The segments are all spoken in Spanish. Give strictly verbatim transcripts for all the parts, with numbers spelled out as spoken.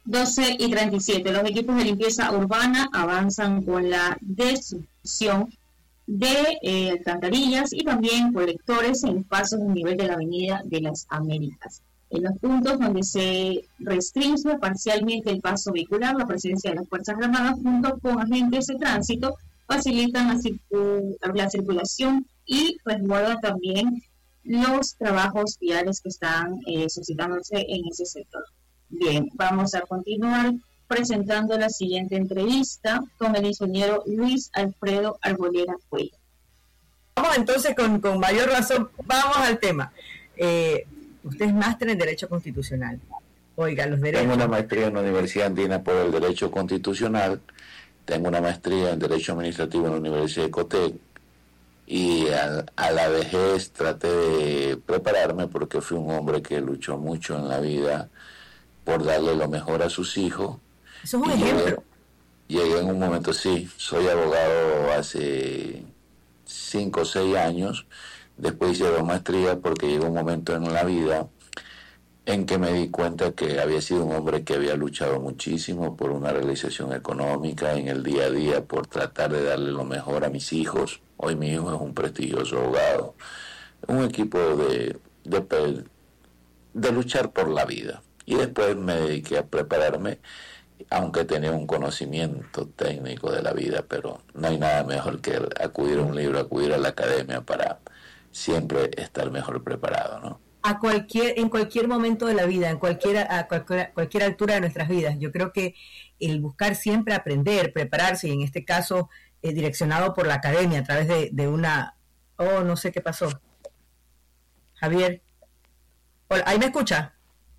doce y treinta y siete. Los equipos de limpieza urbana avanzan con la destrucción de eh, alcantarillas y también colectores en pasos de nivel de la Avenida de las Américas. En los puntos donde se restringe parcialmente el paso vehicular, la presencia de las Fuerzas Armadas junto con agentes de tránsito facilitan la, circul la circulación y resguardan también los trabajos viales que están eh, suscitándose en ese sector. Bien, vamos a continuar presentando la siguiente entrevista con el ingeniero Luis Alfredo Arboleda Cuello. Vamos entonces con, con mayor razón, vamos al tema. Eh, usted es máster en Derecho Constitucional. Oiga, los derechos... Tengo una maestría en la Universidad Andina por el Derecho Constitucional, tengo una maestría en Derecho Administrativo en la Universidad de Cotec, y a, a la vejez traté de prepararme porque fui un hombre que luchó mucho en la vida por darle lo mejor a sus hijos. Eso es un ejemplo. Llegué, llegué en un momento, sí, soy abogado hace cinco o seis años, después hice dos maestrías porque llegó un momento en la vida en que me di cuenta que había sido un hombre que había luchado muchísimo por una realización económica en el día a día, por tratar de darle lo mejor a mis hijos. Hoy mi hijo es un prestigioso abogado, un equipo de, de, de luchar por la vida. Y después me dediqué a prepararme, aunque tenía un conocimiento técnico de la vida, pero no hay nada mejor que acudir a un libro, acudir a la academia para siempre estar mejor preparado, ¿no? A cualquier, en cualquier momento de la vida, en cualquier, a cualquier, cualquier altura de nuestras vidas. Yo creo que el buscar siempre aprender, prepararse, y en este caso eh, direccionado por la academia a través de, de una... Oh, no sé qué pasó. Javier. Hola, ¿ahí me escucha?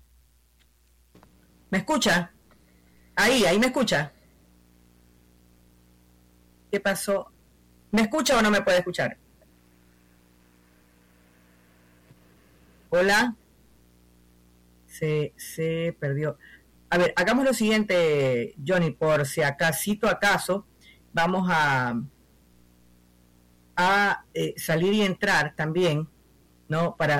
¿Me escucha? Ahí, ahí me escucha. ¿Qué pasó? ¿Me escucha o no me puede escuchar? Hola. Se, se perdió. A ver, hagamos lo siguiente, Johnny, por si acasito acaso, vamos a, a eh, salir y entrar también, ¿no? Para